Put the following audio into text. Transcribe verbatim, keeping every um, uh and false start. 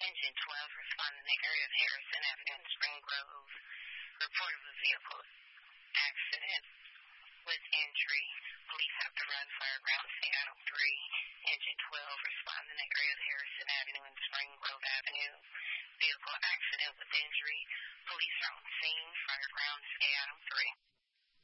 Engine twelve responding to the area of Harrison Avenue and Spring Grove. Report of a vehicle accident with injury. Police have to run Fireground Seattle three. Engine twelve responding to the area of Harrison Avenue and Spring Grove Avenue. Vehicle accident with injury. Police are on scene. Fireground Seattle three.